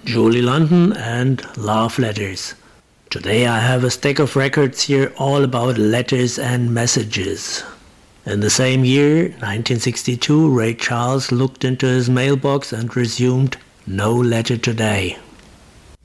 Julie London and Love Letters. Today I have a stack of records here all about letters and messages. In the same year, 1962, Ray Charles looked into his mailbox and resumed "No Letter Today."